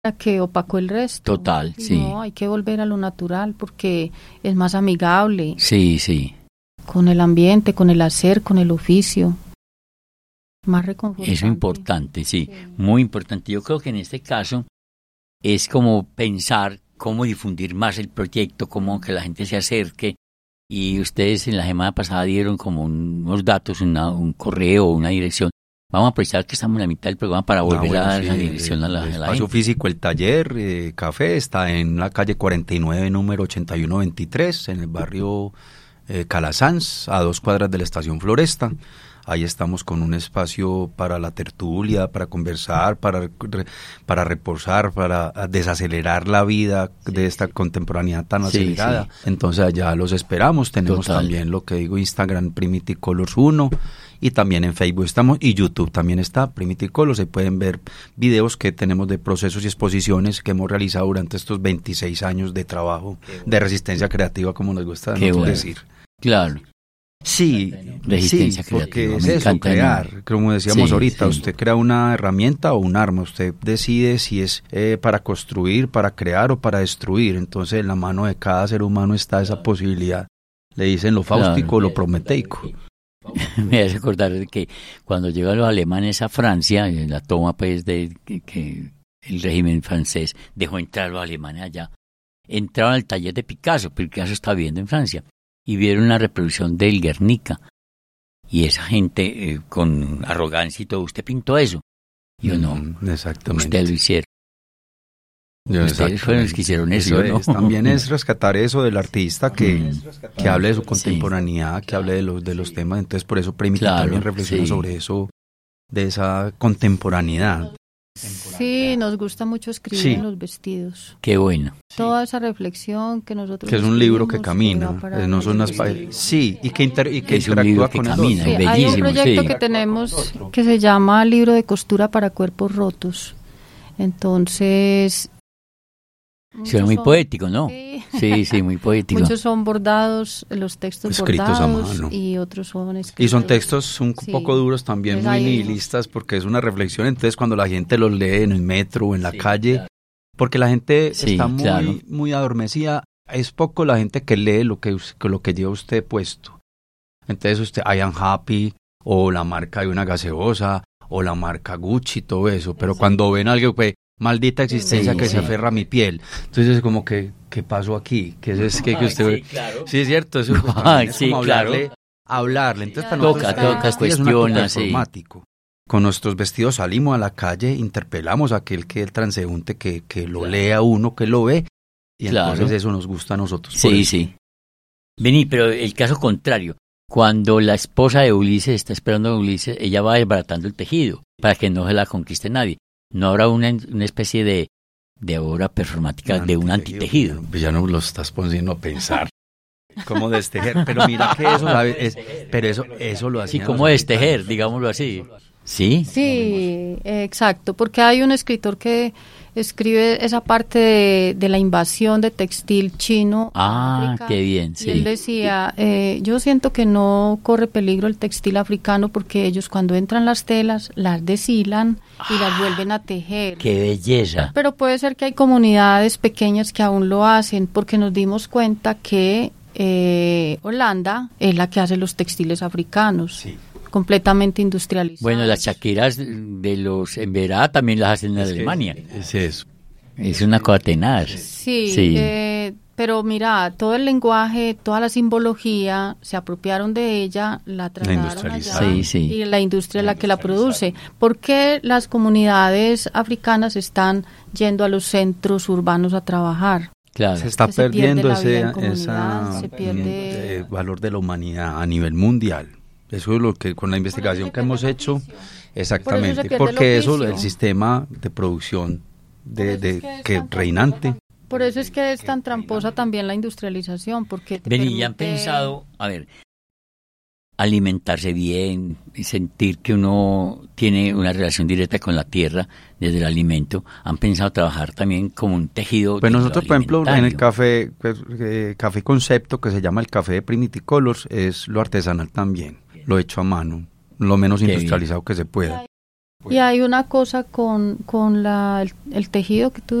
que opacó el resto. Total, sí. No, hay que volver a lo natural porque es más amigable. Sí, sí. Con el ambiente, con el hacer, con el oficio. Más reconfortante. Eso es importante, sí, muy importante. Yo creo que en este caso es como pensar cómo difundir más el proyecto, cómo que la gente se acerque. Y ustedes en la semana pasada dieron como unos datos, un correo, una dirección. Vamos a aprovechar que estamos en la mitad del programa para volver a dar la dirección a la gente. Espacio físico, el taller café está en la calle 49, número 8123, en el barrio Calasanz, a 2 cuadras de la estación Floresta. Ahí estamos con un espacio para la tertulia, para conversar, para reposar, para desacelerar la vida de esta contemporaneidad tan acelerada. Sí. Entonces allá los esperamos. Tenemos también lo que digo, Instagram Primitive Colors 1 y también en Facebook estamos y YouTube también está Primitive Colors. Ahí pueden ver videos que tenemos de procesos y exposiciones que hemos realizado durante estos 26 años de trabajo de resistencia creativa, como nos gusta decir. Claro. Sí, resistencia creativa. Porque es eso, crear, como decíamos ahorita, usted crea una herramienta o un arma, usted decide si es para construir, para crear o para destruir, entonces en la mano de cada ser humano está esa posibilidad, le dicen lo fáustico o lo prometeico. Me hace acordar de que cuando llegan los alemanes a Francia, en la toma pues de que el régimen francés dejó entrar a los alemanes allá, entraron al taller de Picasso está viviendo en Francia, y vieron la reproducción del Guernica. Y esa gente, con arrogancia y todo, ¿usted pintó eso? Yo no. Exactamente. Usted lo hicieron. Ustedes fueron los que hicieron eso, ¿no? También es rescatar eso del artista que hable de su contemporaneidad, que hable de los temas. Entonces, por eso Primitive también reflexiona sobre eso, de esa contemporaneidad. Sí, nos gusta mucho escribir en los vestidos. Qué bueno. Toda esa reflexión que nosotros que es un libro que camina, no son unas y que interactúa con el camina, otro. Hay un proyecto que tenemos que se llama Libro de Costura para Cuerpos Rotos. Entonces es muy poético, ¿no? Sí, muy poético. Muchos son bordados, los textos escritos bordados a mano. Y otros son escritos. Y son textos un poco duros también, muy nihilistas, porque es una reflexión. Entonces cuando la gente los lee en el metro o en la calle, porque la gente está muy adormecida, es poco la gente que lee lo que lleva usted puesto. Entonces usted, I am happy, o la marca de una gaseosa, o la marca Gucci, todo eso. Pero cuando ven algo que maldita existencia que se aferra a mi piel. Entonces es como que, ¿qué pasó aquí? ¿Qué es que usted sí, claro. Sí, es cierto, eso es como hablarle. Entonces para nosotros cuestiones, performático. Con nuestros vestidos salimos a la calle, interpelamos a aquel que el transeúnte que lo lea uno, que lo ve, y entonces eso nos gusta a nosotros. Sí. Vení, pero el caso contrario, cuando la esposa de Ulises está esperando a Ulises, ella va desbaratando el tejido para que no se la conquiste nadie. No habrá una especie de obra performática de un antitejido. Pues ya no lo estás poniendo a pensar. ¿Cómo destejer? Pero mira que eso, ¿sabes? Pero eso lo hacía. Sí, ¿cómo destejer? Digámoslo así. ¿Sí? Sí, exacto, porque hay un escritor que escribe esa parte de la invasión de textil chino. África, qué bien, sí. Y él decía, yo siento que no corre peligro el textil africano porque ellos cuando entran las telas las deshilan y las vuelven a tejer. ¡Qué belleza! Pero puede ser que hay comunidades pequeñas que aún lo hacen porque nos dimos cuenta que Holanda es la que hace los textiles africanos. Sí. Completamente industrializados. Bueno, las chaquiras de los Emberá también las hacen en Alemania. Es eso. Es una cosa tenaz. Sí. Pero mira, todo el lenguaje, toda la simbología, se apropiaron de ella, la trasladaron allá y la industria es la que la produce. ¿Por qué las comunidades africanas están yendo a los centros urbanos a trabajar? Claro. Se está perdiendo ese valor de la humanidad a nivel mundial. Eso es lo que con la investigación que hemos hecho, exactamente, porque eso el sistema de producción que reinante. Por eso es que es tan tramposa también la industrialización, porque ya han pensado, alimentarse bien y sentir que uno tiene una relación directa con la tierra desde el alimento. Han pensado trabajar también como un tejido. Pues nosotros, por ejemplo, en el café concepto que se llama el café de Primitive Colors, es lo artesanal también. Lo hecho a mano, lo menos industrializado que se pueda. Y hay una cosa con el tejido que tú